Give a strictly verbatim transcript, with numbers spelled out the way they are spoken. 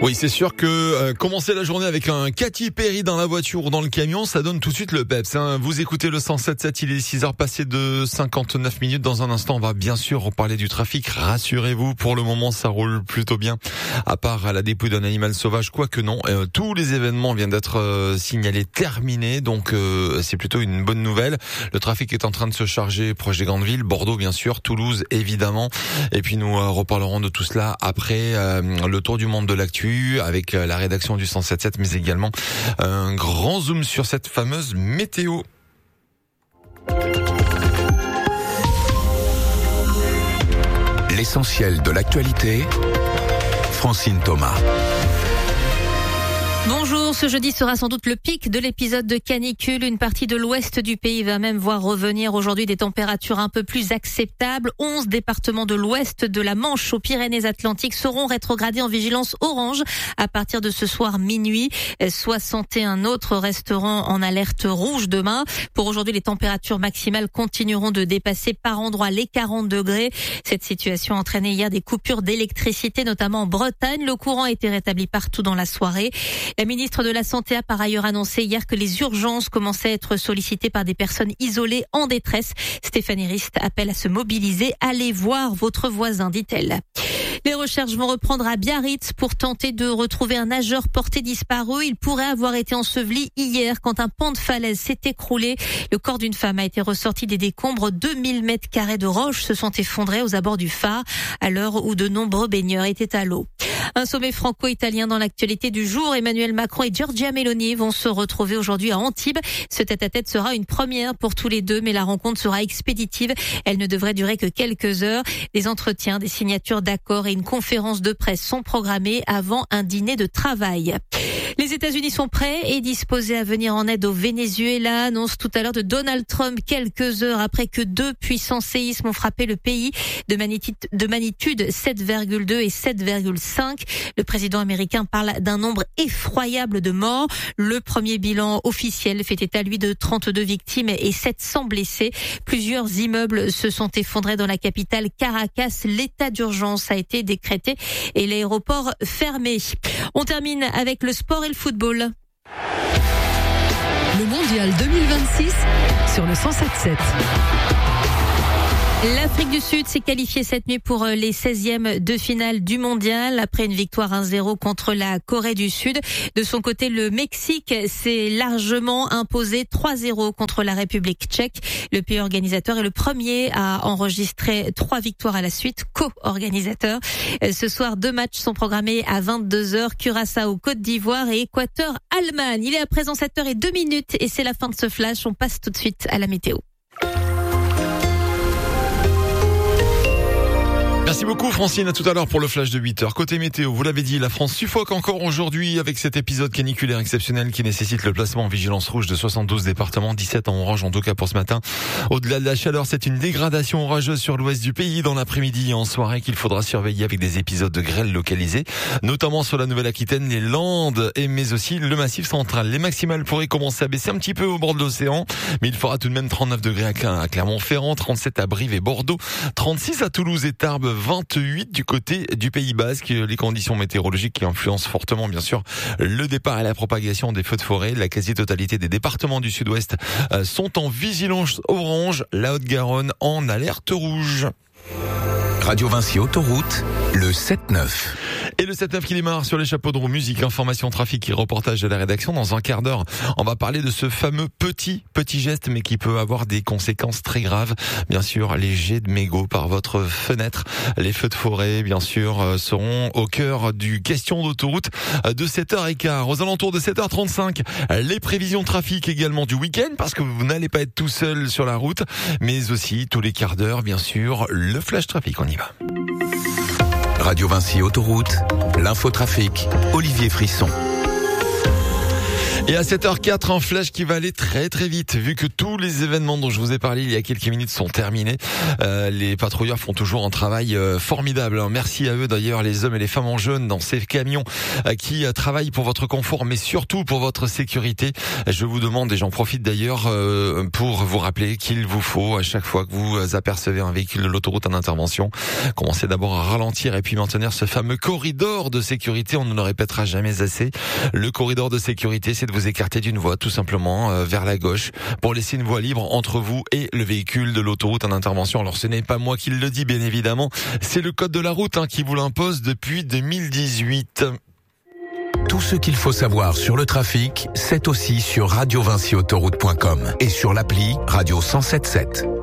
Oui, c'est sûr que euh, commencer la journée avec un Katy Perry dans la voiture ou dans le camion, ça donne tout de suite le peps. Hein. Vous écoutez le cent sept sept, il est six heures passées de cinquante-neuf minutes. Dans un instant, on va bien sûr reparler du trafic. Rassurez-vous, pour le moment, ça roule plutôt bien. À part à la dépouille d'un animal sauvage, quoique non. Euh, tous les événements viennent d'être euh, signalés, terminés. Donc, euh, c'est plutôt une bonne nouvelle. Le trafic est en train de se charger proche des grandes villes. Bordeaux, bien sûr. Toulouse, évidemment. Et puis, nous euh, reparlerons de tout cela après euh, le tour du monde de l'actu, avec la rédaction du cent sept sept, mais également un grand zoom sur cette fameuse météo. L'essentiel de l'actualité, Francine Thomas. Bonjour, ce jeudi sera sans doute le pic de l'épisode de canicule. Une partie de l'ouest du pays va même voir revenir aujourd'hui des températures un peu plus acceptables. onze départements de l'ouest de la Manche aux Pyrénées-Atlantiques seront rétrogradés en vigilance orange à partir de ce soir minuit. soixante et un autres resteront en alerte rouge demain. Pour aujourd'hui, les températures maximales continueront de dépasser par endroits les quarante degrés. Cette situation a entraîné hier des coupures d'électricité, notamment en Bretagne. Le courant a été rétabli partout dans la soirée. La ministre de la Santé a par ailleurs annoncé hier que les urgences commençaient à être sollicitées par des personnes isolées en détresse. Stéphanie Rist appelle à se mobiliser. Allez voir votre voisin, dit-elle. Les recherches vont reprendre à Biarritz pour tenter de retrouver un nageur porté disparu. Il pourrait avoir été enseveli hier quand un pan de falaise s'est écroulé. Le corps d'une femme a été ressorti des décombres. deux mille mètres carrés de roches se sont effondrés aux abords du phare à l'heure où de nombreux baigneurs étaient à l'eau. Un sommet franco-italien dans l'actualité du jour. Emmanuel Macron et Giorgia Meloni vont se retrouver aujourd'hui à Antibes. Ce tête-à-tête sera une première pour tous les deux, mais la rencontre sera expéditive. Elle ne devrait durer que quelques heures. Des entretiens, des signatures d'accords et une conférence de presse sont programmées avant un dîner de travail. Les États-Unis sont prêts et disposés à venir en aide au Venezuela, annonce tout à l'heure de Donald Trump quelques heures après que deux puissants séismes ont frappé le pays de magnitude, de magnitude sept virgule deux et sept virgule cinq. Le président américain parle d'un nombre effroyable de morts. Le premier bilan officiel fait état, lui, de trente-deux victimes et sept cents blessés. Plusieurs immeubles se sont effondrés dans la capitale Caracas. L'état d'urgence a été décrété et l'aéroport fermé. On termine avec le sport et le football. Le mondial deux mille vingt-six sur le cent sept sept. L'Afrique du Sud s'est qualifiée cette nuit pour les seizièmes de finale du mondial après une victoire un zéro contre la Corée du Sud. De son côté, le Mexique s'est largement imposé trois zéro contre la République tchèque. Le pays organisateur est le premier à enregistrer trois victoires à la suite, co-organisateur. Ce soir, deux matchs sont programmés à vingt-deux heures. Curaçao, Côte d'Ivoire et Équateur, Allemagne. Il est à présent sept heures deux minutes et c'est la fin de ce flash. On passe tout de suite à la météo. Merci beaucoup Francine, à tout à l'heure pour le flash de huit heures. Côté météo, vous l'avez dit, la France suffoque encore aujourd'hui avec cet épisode caniculaire exceptionnel qui nécessite le placement en vigilance rouge de soixante-douze départements, dix-sept en orange en tout cas pour ce matin. Au-delà de la chaleur, c'est une dégradation orageuse sur l'ouest du pays dans l'après-midi et en soirée qu'il faudra surveiller avec des épisodes de grêle localisés, notamment sur la Nouvelle-Aquitaine, les Landes et mais aussi le Massif central. Les maximales pourraient commencer à baisser un petit peu au bord de l'océan, mais il fera tout de même trente-neuf degrés à Clermont-Ferrand, trente-sept à Brive et Bordeaux, trente-six à Toulouse et Tarbes, vingt-huit du côté du Pays Basque. Les conditions météorologiques qui influencent fortement bien sûr le départ et la propagation des feux de forêt. La quasi-totalité des départements du sud-ouest sont en vigilance orange, la Haute-Garonne en alerte rouge. Radio Vinci Autoroute, le sept neuf. Et le sept neuf qui démarre sur les chapeaux de roue, musique, information, trafic et reportage de la rédaction. Dans un quart d'heure, on va parler de ce fameux petit, petit geste, mais qui peut avoir des conséquences très graves. Bien sûr, les jets de mégots par votre fenêtre. Les feux de forêt, bien sûr, seront au cœur du question d'autoroute de sept heures quinze. Aux alentours de sept heures trente-cinq, les prévisions trafic également du week-end, parce que vous n'allez pas être tout seul sur la route, mais aussi tous les quarts d'heure, bien sûr, le flash trafic. On y va. Radio Vinci Autoroute, l'infotrafic, Olivier Frisson. Et à sept heures quatre, un flash qui va aller très très vite, vu que tous les événements dont je vous ai parlé il y a quelques minutes sont terminés. Euh, les patrouilleurs font toujours un travail euh, formidable. Merci à eux d'ailleurs, les hommes et les femmes en jaune dans ces camions euh, qui euh, travaillent pour votre confort, mais surtout pour votre sécurité. Je vous demande, et j'en profite d'ailleurs, euh, pour vous rappeler qu'il vous faut, à chaque fois que vous apercevez un véhicule de l'autoroute en intervention, commencez d'abord à ralentir et puis maintenir ce fameux corridor de sécurité. On ne le répétera jamais assez. Le corridor de sécurité, c'est de vous écarter d'une voie tout simplement euh, vers la gauche pour laisser une voie libre entre vous et le véhicule de l'autoroute en intervention. Alors ce n'est pas moi qui le dis bien évidemment, c'est le code de la route hein, qui vous l'impose depuis deux mille dix-huit. Tout ce qu'il faut savoir sur le trafic, c'est aussi sur radio vinci autoroute point com et sur l'appli Radio cent sept sept.